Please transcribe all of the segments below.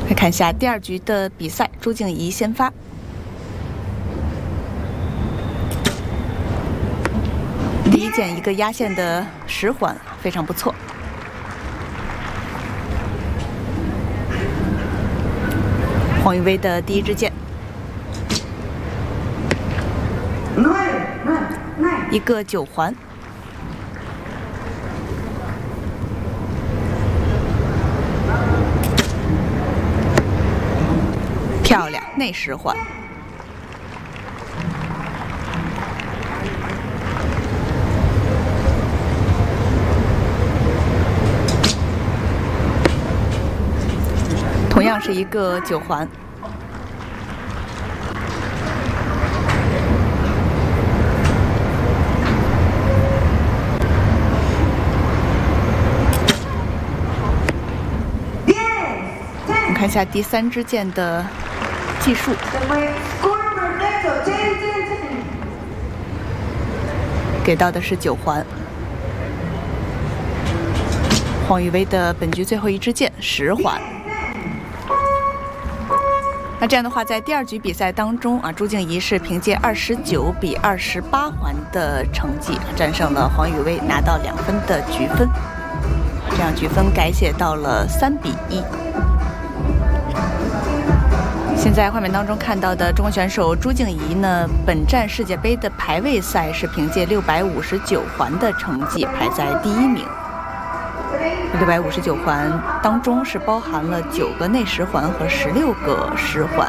来看一下第二局的比赛，朱静怡先发。第一件一个压线的10环，非常不错。黄雨薇的第一支箭，一个9环。漂亮，内10环。同样是一个9环。我们看一下第3支箭的技术。给到的是9环。黄雨薇的本局最后一支箭10环。那这样的话，在第二局比赛当中啊，朱静怡是凭借29比28环的成绩战胜了黄雨薇，拿到2分的局分，这样局分改写到了3比1。现在画面当中看到的中国选手朱静怡呢，本站世界杯的排位赛是凭借659环的成绩排在第1名。659环当中是包含了9个内10环和16个10环。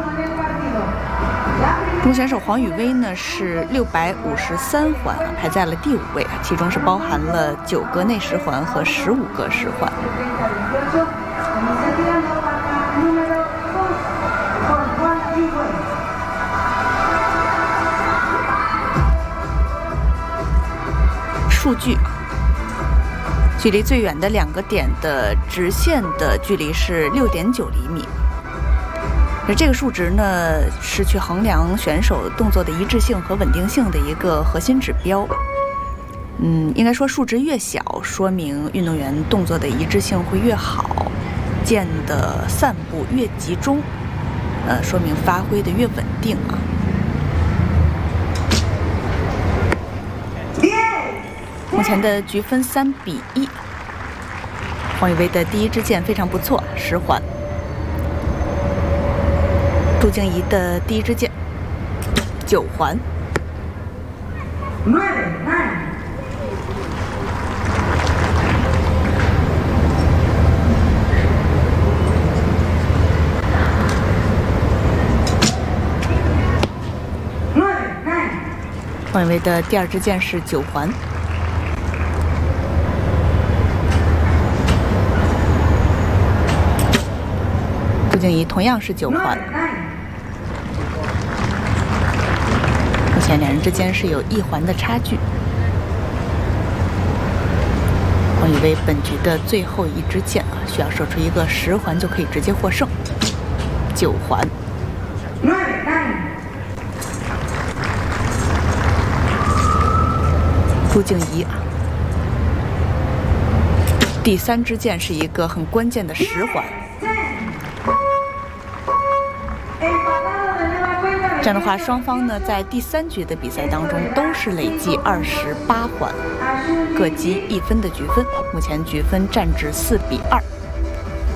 中国选手黄雨薇呢是653环排在了第5位，其中是包含了9个内10环和15个10环。数据。距离最远的2个点的直线的距离是6.9厘米，而这个数值呢是去衡量选手动作的一致性和稳定性的一个核心指标。应该说数值越小，说明运动员动作的一致性会越好，箭的散布越集中，说明发挥的越稳定啊。目前的局分3比1，黄雨薇的第一支箭非常不错，10环。朱静怡的第一支箭9环。黄雨薇的第2支箭是9环。朱静怡同样是9环。目前2人之间是有1环的差距。黄雨薇本局的最后一支箭啊，需要射出一个10环就可以直接获胜。9环。朱静怡第3支箭是一个很关键的10环。这样的话，双方呢在第3局的比赛当中都是累计28环，各积1分的局分，目前局分战至4比2。